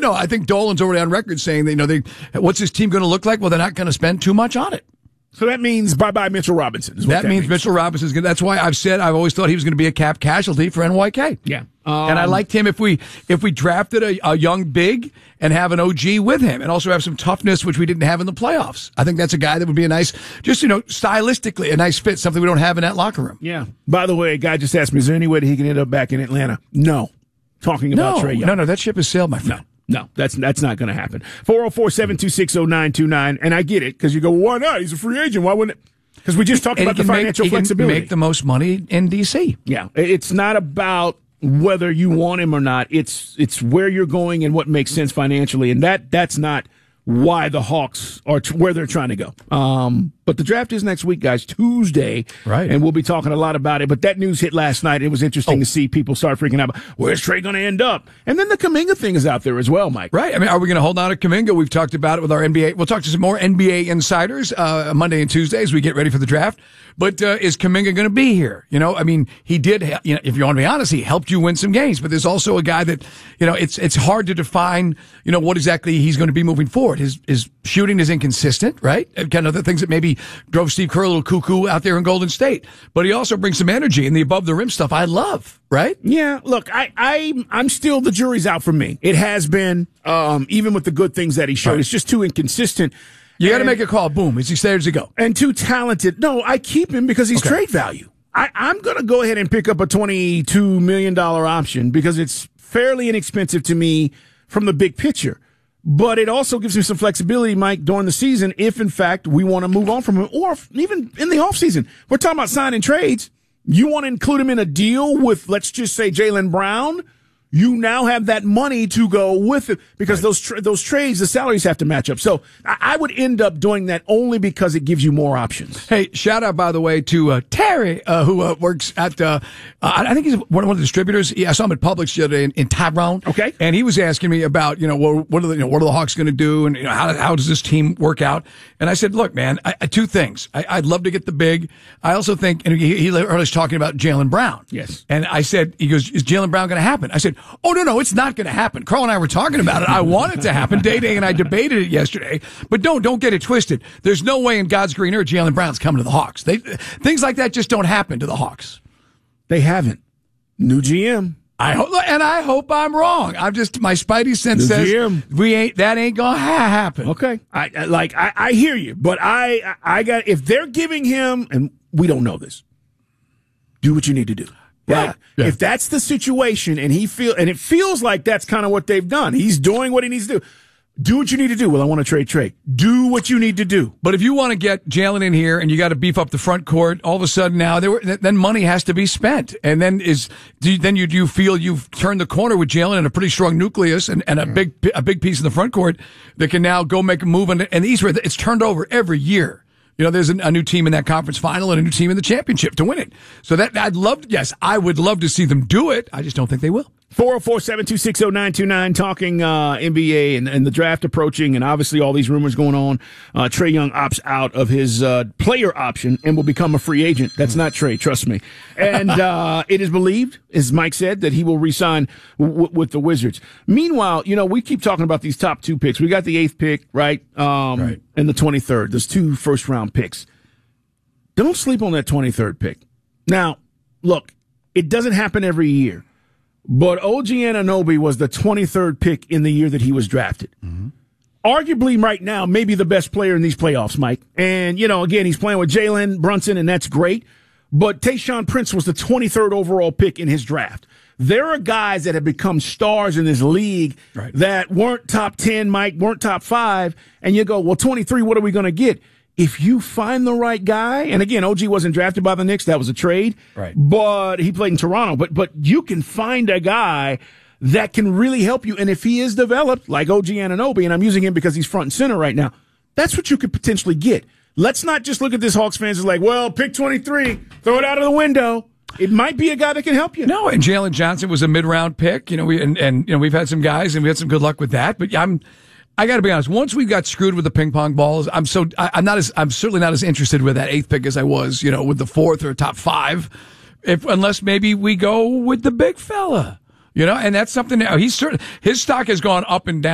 no. I think Dolan's already on record saying that, what's his team going to look like? Well, they're not going to spend too much on it. So that means bye-bye Mitchell Robinson. That means Mitchell Robinson's good. That's why I've always thought he was going to be a cap casualty for NYK. Yeah. And I liked him if we drafted a young big and have an OG with him and also have some toughness, which we didn't have in the playoffs. I think that's a guy that would be a nice, just, stylistically, a nice fit, something we don't have in that locker room. Yeah. By the way, a guy just asked me, is there any way that he can end up back in Atlanta? No. Talking about Trae Young. No, that ship has sailed, my friend. No, that's not going to happen. 404-726-0929. And I get it, because you go, well, why not? He's a free agent. Why wouldn't it? Because we just talked about the financial flexibility. He can make the most money in D.C. Yeah. It's not about whether you want him or not. It's where you're going and what makes sense financially. And that's not why the Hawks are where they're trying to go. But the draft is next week, guys, Tuesday. Right. And we'll be talking a lot about it. But that news hit last night. It was interesting to see people start freaking out. Where's Trae going to end up? And then the Kuminga thing is out there as well, Mike. Right. I mean, are we going to hold on to Kuminga? We've talked about it with our NBA. We'll talk to some more NBA insiders Monday and Tuesday as we get ready for the draft. But is Kuminga going to be here? I mean, he did, if you want to be honest, he helped you win some games. But there's also a guy that, it's hard to define, what exactly he's going to be moving forward. His shooting is inconsistent, right? Kind of the things that maybe drove Steve Kerr a little cuckoo out there in Golden State. But he also brings some energy, and the above the rim stuff I love, right? Yeah, look, I'm still, the jury's out for me. It has been, even with the good things that he showed. Right. It's just too inconsistent. You got to make a call. Boom. Is he there to go? And too talented. No, I keep him because he's trade value. I'm going to go ahead and pick up a $22 million option because it's fairly inexpensive to me from the big picture. But it also gives me some flexibility, Mike, during the season if, in fact, we want to move on from him or even in the offseason. We're talking about signing trades. You want to include him in a deal with, let's just say, Jaylen Brown? You now have that money to go with it because those trades, the salaries have to match up. So I would end up doing that only because it gives you more options. Hey, shout out, by the way, to Terry, who works at, I think he's one of the distributors. I saw him at Publix the other day in Tyrone. Okay. And he was asking me about, what are the Hawks going to do and how does this team work out? And I said, look, man, two things. I'd love to get the big. I also think, and he was talking about Jaylen Brown. Yes. And I said, he goes, is Jaylen Brown going to happen? I said, oh, no, it's not going to happen. Carl and I were talking about it. I want it to happen. Day and I debated it yesterday. But don't get it twisted. There's no way in God's green earth Jaylen Brown's coming to the Hawks. Things like that just don't happen to the Hawks. They haven't. New GM. I hope I'm wrong. My spidey sense says that ain't gonna happen. Okay, I hear you, but I got, if they're giving him, and we don't know this, do what you need to do. Right? Yeah. If that's the situation, and it feels like that's kind of what they've done. He's doing what he needs to do. Do what you need to do. Well, I want to trade Trae. Do what you need to do. But if you want to get Jaylen in here and you got to beef up the front court, all of a sudden now then money has to be spent. And then do you feel you've turned the corner with Jaylen and a pretty strong nucleus and a big piece in the front court that can now go make a move in the East, where it's turned over every year. There's a new team in that conference final and a new team in the championship to win it. So I would love to see them do it. I just don't think they will. 404-726-0929, talking NBA and the draft approaching, and obviously all these rumors going on. Trae Young opts out of his player option and will become a free agent. That's not Trae, trust me. And it is believed, as Mike said, that he will re-sign with the Wizards. Meanwhile, we keep talking about these top two picks. We got the 8th pick, right? Right. And the 23rd. There's 2 first-round picks. Don't sleep on that 23rd pick. Now, look, it doesn't happen every year. But OG Anunoby was the 23rd pick in the year that he was drafted. Mm-hmm. Arguably right now, maybe the best player in these playoffs, Mike. And, again, he's playing with Jalen Brunson, and that's great. But Tayshaun Prince was the 23rd overall pick in his draft. There are guys that have become stars in this league that weren't top 10, Mike, weren't top 5. And you go, well, 23, what are we going to get? If you find the right guy, and again, OG wasn't drafted by the Knicks, that was a trade, right? But he played in Toronto. But you can find a guy that can really help you, and if he is developed like OG Anunoby, and I'm using him because he's front and center right now, that's what you could potentially get. Let's not just look at this Hawks fans as like, well, pick 23, throw it out of the window. It might be a guy that can help you. No, and Jalen Johnson was a mid-round pick. We've had some guys, and we had some good luck with that. But I got to be honest. Once we got screwed with the ping pong balls, I'm certainly not as interested with that 8th pick as I was, with the 4th or top 5, unless maybe we go with the big fella, and that's something. His stock has gone up and down.